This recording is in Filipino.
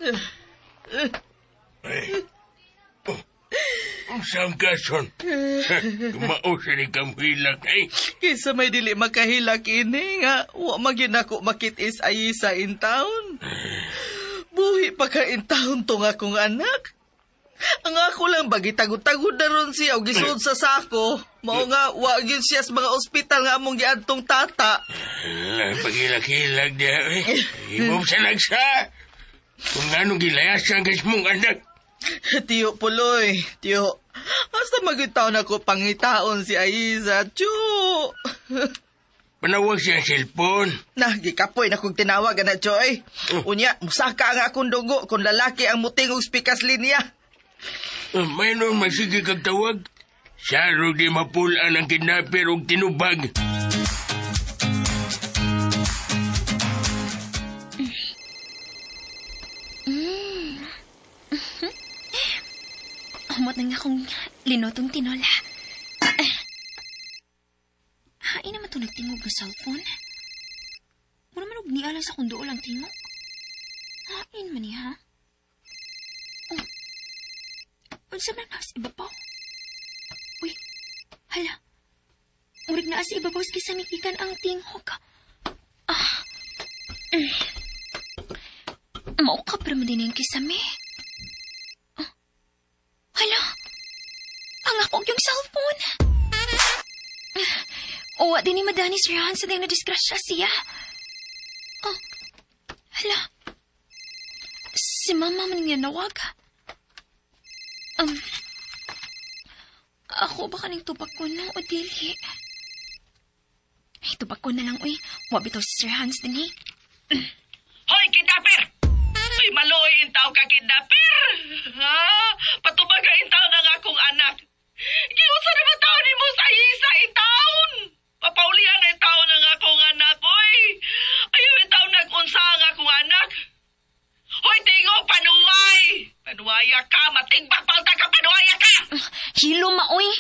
Ay. Saan ka, son? Kumao siya ni kamhilak, ay. Kisa may dili makahilak ini nga, wa magin ako makitis ay sa intaon. Buhi pa ka intaon tong akong anak. Ang ako lang bagitagod-tagod na ron siya o gisod sa sako. Mao nga, wa gyud siya sa mga ospital nga among giadtong tata. Paghilag-hilag niya, eh. Ibo sa nagsa. Kung anong gilayasan kas mong anak. Tiyo Puloy, tiyo. Hasta magitaon ako pangitaon si Aiza, tiyo. Panawag siya cellphone. Gikapoy na kong tinawag na, Choy. Unya, musaka ang akong dugo kung lalaki ang mutingog spikas linya. May nung magsige kag tawag. Siya ro di mapulaan ang kidnapper o tinubag. Amot na nga akong linotong tinola. Hain naman ito nagtingog ng cellphone. Mura man og nialang sa kundo lang tingog. Hain man niya, ha? Oh. Unsa man na sa ibabaw? Uy, hala. Murig na sa ibabaw sa kisamikikan ang tingog. Mauka para mo din yung kisami. Hala, ang akong yung cellphone. Owa din ni Madani Sir Hans na disgrasya siya. Hala, si Mama man niya nawag. Ako ba kaning tubak ko na o dili? Ay, tubak ko na lang, uy. Wabi to si Sir Hans din, eh. Hoy, kidnapper! Uy, maloy in tao ka, kidnapper! Ha? Patubaga in tao ng akong anak. Giusa naman tao ni mo sa isa in taon! Papaulihan na in tao ng akong anak, uy! Ayaw in tao nag-unsa ang akong anak. Hoy, tingo, panuway! Panuwaya ka, matigbak palta ka, panuwaya ka! Hilo, maoy!